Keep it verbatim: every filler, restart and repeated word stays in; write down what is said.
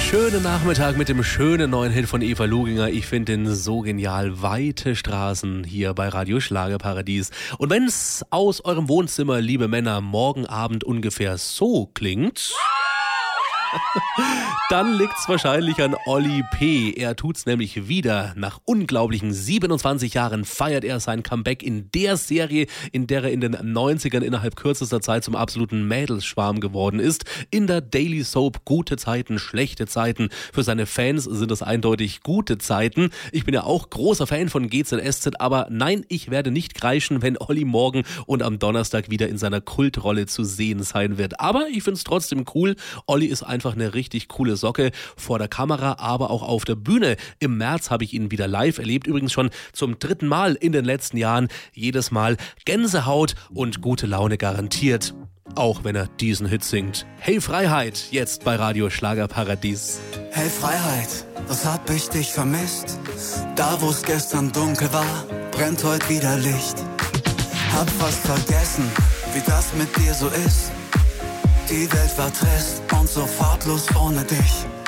Schönen Nachmittag mit dem schönen neuen Hit von Eva Luginger. Ich finde den so genial. Weite Straßen hier bei Radio Schlagerparadies. Und wenn es aus eurem Wohnzimmer, liebe Männer, morgen Abend ungefähr so klingt, dann liegt's wahrscheinlich an Olli P. Er tut's nämlich wieder. Nach unglaublichen siebenundzwanzig Jahren feiert er sein Comeback in der Serie, in der er in den neunzigern innerhalb kürzester Zeit zum absoluten Mädelsschwarm geworden ist. In der Daily Soap gute Zeiten, schlechte Zeiten. Für seine Fans sind das eindeutig gute Zeiten. Ich bin ja auch großer Fan von G Z S Z, aber nein, ich werde nicht kreischen, wenn Olli morgen und am Donnerstag wieder in seiner Kultrolle zu sehen sein wird. Aber ich find's trotzdem cool. Olli ist einfach eine richtig coole Socke vor der Kamera, aber auch auf der Bühne. Im März habe ich ihn wieder live erlebt, übrigens schon zum dritten Mal in den letzten Jahren. Jedes Mal Gänsehaut und gute Laune garantiert. Auch wenn er diesen Hit singt. Hey Freiheit, jetzt bei Radio Schlagerparadies. Hey Freiheit, was hab ich dich vermisst? Da wo's gestern dunkel war, brennt heute wieder Licht. Hab fast vergessen, wie das mit dir so ist. Die Welt war trist und so farblos ohne dich.